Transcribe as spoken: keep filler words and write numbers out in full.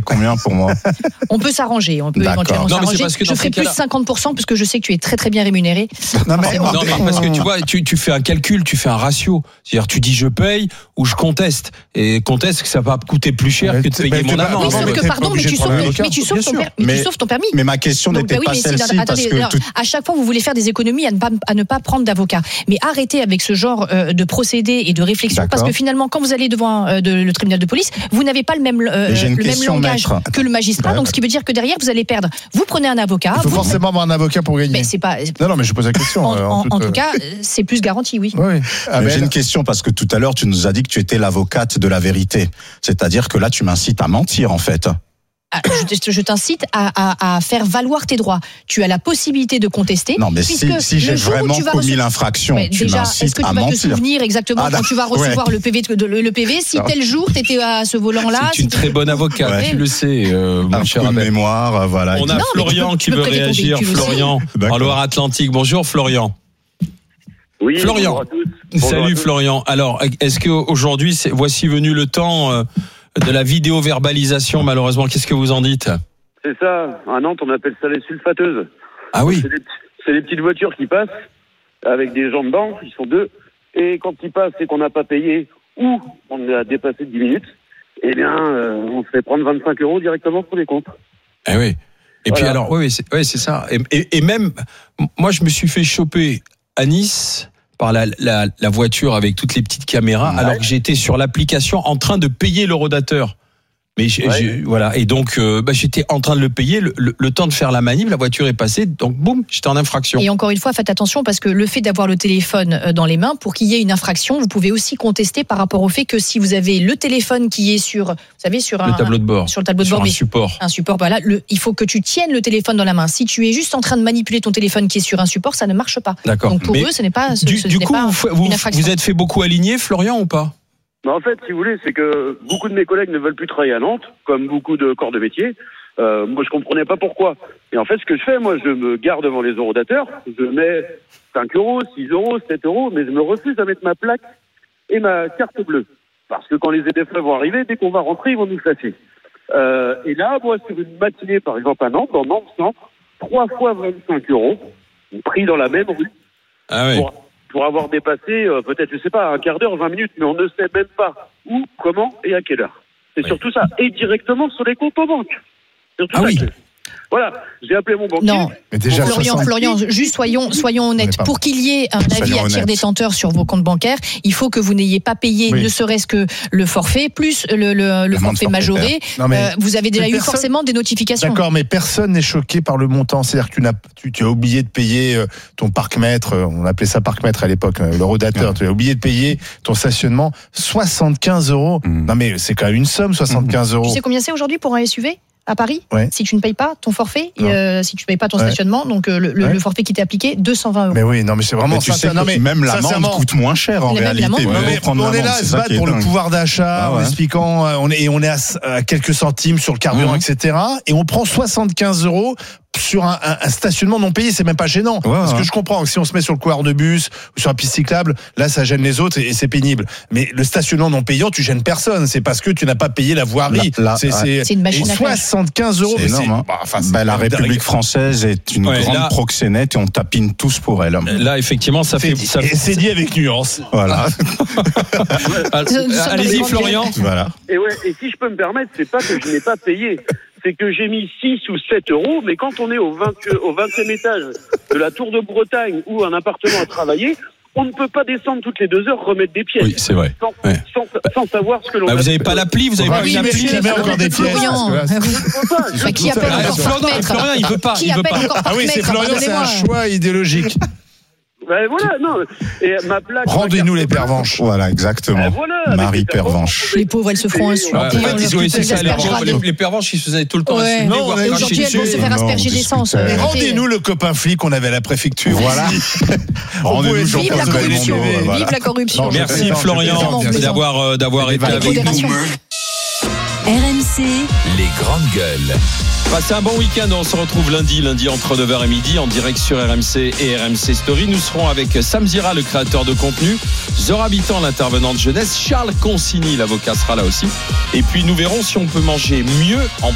combien pour moi? On peut s'arranger, on peut D'accord. éventuellement Non, mais c'est s'arranger. parce que Je dans ferai ces plus cas-là- cinquante pour cent parce que je sais que tu es très très bien rémunéré. Non, mais, Non, mais parce que tu vois, tu, tu fais un calcul, tu fais un ratio. C'est-à-dire, tu dis je paye ou je conteste. Et conteste que ça va coûter plus cher Mais que de tu- payer mais mon tu vas- amende. Oui, non, sauf mais que t'es pardon, pas mais tu obligé de sauves, prendre un mais avocat, tu sauves bien ton, sûr. per- mais Mais- tu sauves ton permis. Mais ma question Donc, n'était bah oui, pas mais c'est celle-ci dans- parce attendez, que alors, tout- à chaque fois vous voulez faire des économies à ne pas à ne pas prendre d'avocat. Mais arrêtez avec ce genre euh, de procédé et de réflexion parce D'accord. que finalement quand vous allez devant euh, de, le tribunal de police, vous n'avez pas le même euh, Mais j'ai une le même question, langage maître. que le magistrat. Ouais. Donc ce qui veut dire que derrière vous allez perdre. Vous prenez un avocat. Il faut vous- forcément avoir un avocat pour gagner. Mais c'est pas. Non, non, mais je pose la question. En, euh, en- toute, en euh, tout cas, euh, c'est plus garanti, oui. Oui. Ah, Mais ben, j'ai une question parce que tout à l'heure tu nous as dit que tu étais l'avocate de la vérité. C'est-à-dire que là tu m'incites à mentir en fait. Ah, Je, te- je t'incite à, à, à faire valoir tes droits. Tu as la possibilité de contester. Non mais si, puisque si le j'ai jour où vraiment tu vas commis recevoir- l'infraction, Mais tu déjà, est-ce m'incites que tu à vas te mentir. souvenir exactement Ah, quand tu vas recevoir ouais. le P V, de- le, le P V si Ah. tel jour tu étais à ce volant-là? C'est une si très bonne avocate, Ouais. tu le sais, euh, mon Un cher coup de Abel. mémoire, euh, voilà. On a Non, mais tu Florian peux- qui tu peux veut prêter ton réagir. véhicule aussi. Florian, en D'accord. Loire-Atlantique. Bonjour Florian. Oui, Florian. bonjour à tous. Bonjour à Salut tous. Florian. Alors, est-ce qu'aujourd'hui, c'est, voici venu le temps euh, de la vidéo-verbalisation, malheureusement, qu'est-ce que vous en dites? C'est ça, à Nantes on appelle ça les sulfateuses. Ah oui. C'est des, c'est des petites voitures qui passent avec des gens dedans, ils sont deux, et quand ils passent et qu'on n'a pas payé ou on a dépassé de dix minutes, eh bien euh, on se fait prendre vingt-cinq euros directement pour les comptes. Eh oui. Et Voilà. puis alors, oui, oui, c'est, oui, c'est ça. Et, et, et même, moi, je me suis fait choper à Nice par la, la, la voiture avec toutes les petites caméras, Ouais. alors que j'étais sur l'application en train de payer le rodateur. Mais j'ai, Ouais. j'ai- voilà. Et donc, euh, bah, j'étais en train de le payer. Le, le, le temps de faire la manip, la voiture est passée. Donc, boum, j'étais en infraction. Et encore une fois, faites attention parce que le fait d'avoir le téléphone euh, dans les mains, pour qu'il y ait une infraction, vous pouvez aussi contester par rapport au fait que si vous avez le téléphone qui est sur, vous savez, sur un Le tableau de bord. sur le tableau de Sur bord, un mais support. un support, voilà, le, il faut que tu tiennes le téléphone dans la main. Si tu es juste en train de manipuler ton téléphone qui est sur un support, ça ne marche pas. D'accord. Donc pour Mais eux, ce n'est pas, ce, Du, ce du n'est coup, pas vous, vous, une infraction. vous êtes fait beaucoup aligner, Florian, ou pas? Mais en fait, si vous voulez, c'est que beaucoup de mes collègues ne veulent plus travailler à Nantes, comme beaucoup de corps de métier. Euh, moi, je comprenais pas pourquoi. Et en fait, ce que je fais, moi, je me garde devant les eurodateurs, je mets cinq euros, six euros, sept euros, mais je me refuse à mettre ma plaque et ma carte bleue. Parce que quand les Z F E vont arriver, dès qu'on va rentrer, ils vont nous chasser. Euh, et là, moi, sur une matinée, par exemple, à Nantes, dans Nantes Centre, trois fois vingt-cinq euros, pris dans la même rue, Ah oui. pour, pour avoir dépassé, euh, peut-être, je sais pas, un quart d'heure, vingt minutes, mais on ne sait même pas où, comment et à quelle heure. C'est Oui. surtout ça. Et directement sur les comptes en banque. Surtout Ah ça oui. que- Voilà, j'ai appelé mon banquier. Non. mais déjà, Florian, soixante Florian, juste soyons, soyons On honnêtes. est pas- Pour qu'il y ait un Soyons avis à tir honnêtes. détenteur sur vos comptes bancaires, il faut que vous n'ayez pas payé Oui. ne serait-ce que le forfait, plus le, le, le L'amende forfait majoré. Non, mais- Euh, vous avez déjà mais eu personne- forcément des notifications. D'accord, mais personne n'est choqué par le montant. C'est-à-dire que tu, n'as, tu, tu as oublié de payer euh, ton parc-mètre, euh, on appelait ça parc-mètre à l'époque, euh, le rodateur. Ouais. Tu as oublié de payer ton stationnement, soixante-quinze euros. Mmh. Non mais c'est quand même une somme, soixante-quinze euros. Tu sais combien c'est aujourd'hui pour un S U V à Paris? Ouais. Si tu ne payes pas ton forfait, Non. euh, si tu ne payes pas ton Ouais. stationnement, donc euh, le, le- Ouais. le forfait qui t'est appliqué, deux cent vingt euros. Mais oui, non mais c'est vraiment Mais tu sais sincère- non, que mais même l'amende sincèrement, coûte moins cher en Mais même réalité. l'amende, mais Non, ouais. mais prendre on est l'amende, là à c'est se ça battre qui est pour le dingue. pouvoir d'achat, Ah en ouais. expliquant, euh, on est, et on est à, à quelques centimes sur le carburant, Mhm. et cetera. Et on prend soixante-quinze euros sur un, un- un stationnement non payé, c'est même pas gênant. Ouais, Parce ouais. que je comprends que si on se met sur le couloir de bus ou sur la piste cyclable, là ça gêne les autres et, et c'est pénible. Mais le stationnement non payant, tu gênes personne. C'est parce que tu n'as pas payé la voirie. Là, là, c'est, ouais. C'est une machine et à faire. soixante-quinze euros. C'est mais énorme, hein. bah, enfin, c'est Bah, la dingue. République française est une Ouais, grande là- proxénète et on tapine tous pour elle. Là, effectivement, ça C'est fait. dit- Ça et c'est dit avec nuance. Voilà. Ah, Nous sommes dans allez-y, les grandes Florian. voilà. Et ouais, et si je peux me permettre, c'est pas que je n'ai pas payé, c'est que j'ai mis six ou sept euros, mais quand on est au vingt, au vingtième étage de la Tour de Bretagne ou un appartement à travailler, on ne peut pas descendre toutes les deux heures remettre des pièces. Oui, c'est vrai. Sans, Ouais. sans, sans savoir ce que l'on Bah, a vous n'avez fait. pas l'appli, vous avez Bah pas oui, une mais appli. qui met encore des pièces Florian, parce que là, Je peux pas, je Bah, qui peux appelle pas. Ah, encore Florian, parc-mètre Florian, il veut pas, Qui il veut appelle pas. encore Ah oui, c'est parc-mètre, Florian, c'est un pardonnez-moi. choix idéologique. Ben voilà, non. Et ma plaque. Rendez-nous ma les carte- pervenches. Voilà, Ben exactement. voilà, Marie mais c'est Pervenche. Les pauvres, elles se feront insulter. Ouais, on ouais, leur- disons, on c'est les ça, les, aspergera les, d'eau. les pervenches, ils se faisaient tout le temps Ouais. insulter, Non, voire on a- Et cracher aujourd'hui, elles vont dessus. se faire Non, asperger on d'essence. discutait. Mais Arrêtez. rendez-nous le copain flic qu'on avait à la préfecture. Voilà. Rendez-nous Vive Vive la Jean-Pierre corruption, Belmondo, voilà. vive la corruption. Non, je Merci plaisante, je Florian plaisante, bien sûr. d'avoir euh, d'avoir été Avec avec nous. modération. R M C, Les grandes gueules. Passez un bon week-end, on se retrouve lundi, lundi entre neuf heures et midi en direct sur R M C et R M C Story. Nous serons avec Sam Zira, le créateur de contenu, Zora Habitant, l'intervenant de jeunesse, Charles Consigny, l'avocat sera là aussi. Et puis nous verrons si on peut manger mieux en